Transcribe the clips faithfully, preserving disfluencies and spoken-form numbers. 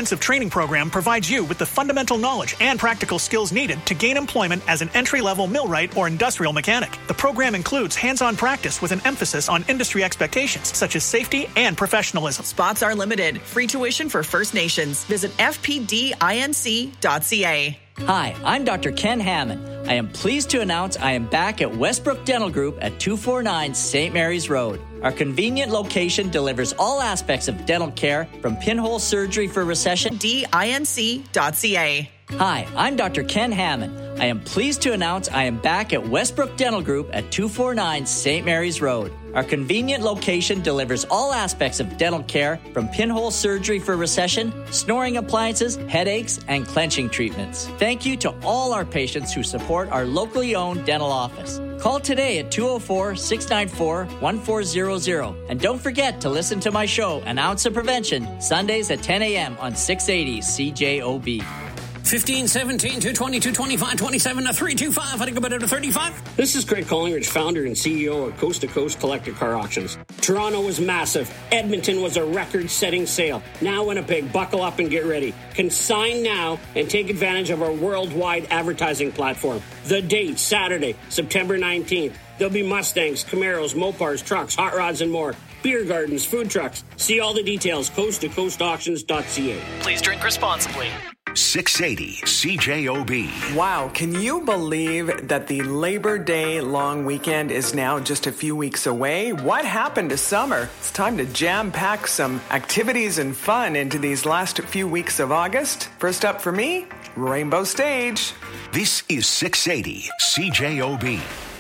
comprehensive training program provides you with the fundamental knowledge and practical skills needed to gain employment as an entry-level millwright or industrial mechanic. The program includes hands-on practice with an emphasis on industry expectations such as safety and professionalism. Spots are limited. Free tuition for First Nations. Visit f p d inc dot c a. Hi, I'm Doctor Ken Hammond. I am pleased to announce I am back at Westbrook Dental Group at two forty-nine Saint Mary's Road. Our convenient location delivers all aspects of dental care, from pinhole surgery for recession. d inc dot c a. Hi, I'm Doctor Ken Hammond. I am pleased to announce I am back at Westbrook Dental Group at two forty-nine Saint Mary's Road. Our convenient location delivers all aspects of dental care, from pinhole surgery for recession, snoring appliances, headaches, and clenching treatments. Thank you to all our patients who support our locally owned dental office. Call today at two oh four, six nine four, one four zero zero. And don't forget to listen to my show, An Ounce of Prevention, Sundays at ten a.m. on six eighty C J O B. fifteen, seventeen, two twenty, two twenty-five, twenty-seven, three twenty-five. I think about it to thirty-five. This is Craig Collingridge, founder and C E O of Coast to Coast Collector Car Auctions. Toronto was massive. Edmonton was a record-setting sale. Now Winnipeg, buckle up and get ready. Consign now and take advantage of our worldwide advertising platform. The date, Saturday, September nineteenth. There'll be Mustangs, Camaros, Mopars, trucks, hot rods, and more. Beer gardens, food trucks. See all the details, coast to coast auctions dot c a. Please drink responsibly. six eighty C J O B. Wow, can you believe that the Labor Day long weekend is now just a few weeks away? What happened to summer? It's time to jam-pack some activities and fun into these last few weeks of August. First up for me, Rainbow Stage. This is six eighty C J O B.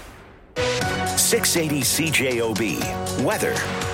six eighty C J O B. Weather.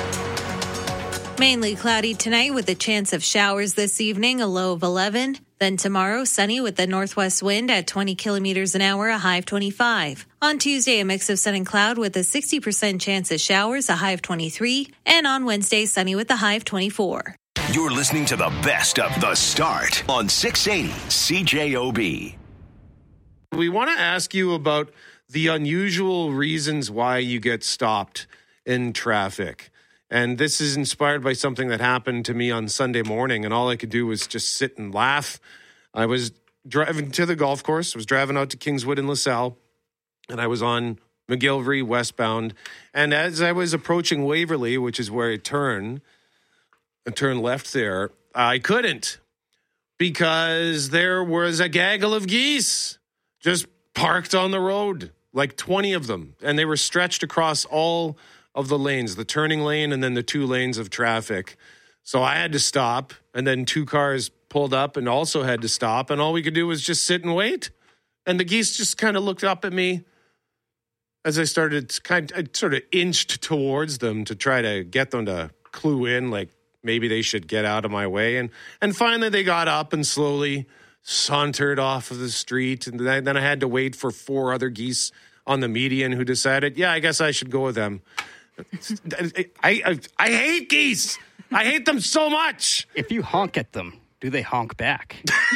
Mainly cloudy tonight with a chance of showers this evening, a low of eleven. Then tomorrow, sunny with the northwest wind at twenty kilometers an hour, a high of twenty-five. On Tuesday, a mix of sun and cloud with a sixty percent chance of showers, a high of twenty-three. And on Wednesday, sunny with a high of twenty-four. You're listening to the best of The Start on six eighty C J O B. We want to ask you about the unusual reasons why you get stopped in traffic. And this is inspired by something that happened to me on Sunday morning, and all I could do was just sit and laugh. I was driving to the golf course. I was driving out to Kingswood in LaSalle, and I was on McGillivray westbound. And as I was approaching Waverly, which is where I turn, I turn left there, I couldn't, because there was a gaggle of geese just parked on the road, like twenty of them, and they were stretched across all of the lanes, the turning lane and then the two lanes of traffic. So I had to stop, and then two cars pulled up and also had to stop, and all we could do was just sit and wait. And the geese just kind of looked up at me as I started to kind of, I sort of inched towards them to try to get them to clue in, like maybe they should get out of my way. And and finally they got up and slowly sauntered off of the street. And then I had to wait for four other geese on the median who decided, yeah, I guess I should go with them. I, I I hate geese. I hate them so much. If you honk at them, do they honk back?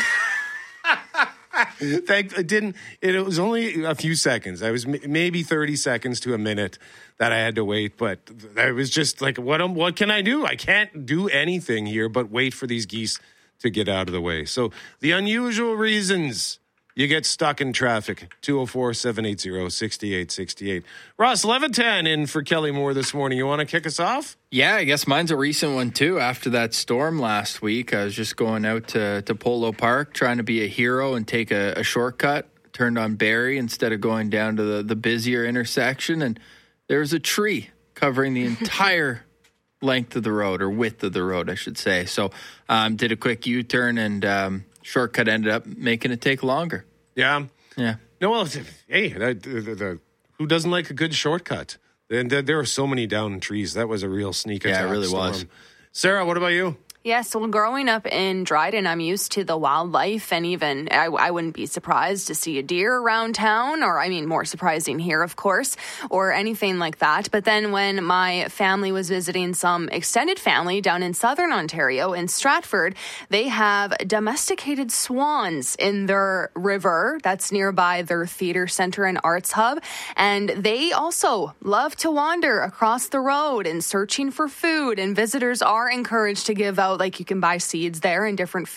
Thank, it didn't. It was only a few seconds. I was maybe thirty seconds to a minute that I had to wait. But I was just like, what? am- What can I do? I can't do anything here but wait for these geese to get out of the way. So the unusual reasons you get stuck in traffic. two oh four, seven eight zero, six eight six eight. Ross Levitan in for Kelly Moore this morning. You want to kick us off? Yeah, I guess mine's a recent one, too. After that storm last week, I was just going out to, to Polo Park, trying to be a hero and take a, a shortcut. Turned on Barrie instead of going down to the, the busier intersection. And there was a tree covering the entire length of the road, or width of the road, I should say. So um, did a quick U-turn, and um, shortcut ended up making it take longer. Yeah. Yeah. No, well, hey, the, the, the, who doesn't like a good shortcut? And there were so many downed trees. That was a real sneak attack. Yeah, it really storm. was. Sarah, what about you? Yes, well, growing up in Dryden, I'm used to the wildlife, and even I, I wouldn't be surprised to see a deer around town, or I mean, more surprising here, of course, or anything like that. But then when my family was visiting some extended family down in southern Ontario in Stratford, they have domesticated swans in their river that's nearby their theater center and arts hub, and they also love to wander across the road and searching for food, and visitors are encouraged to give out, like you can buy seeds there and different